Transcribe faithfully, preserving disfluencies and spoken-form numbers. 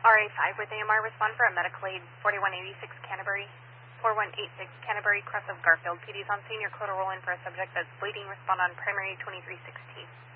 R A five with A M R, respond for a medical aid, forty-one eighty-six Canterbury, four one eight six Canterbury, cross of Garfield. P D's on scene, your code to roll in for a subject that's bleeding, respond on primary twenty-three sixteen.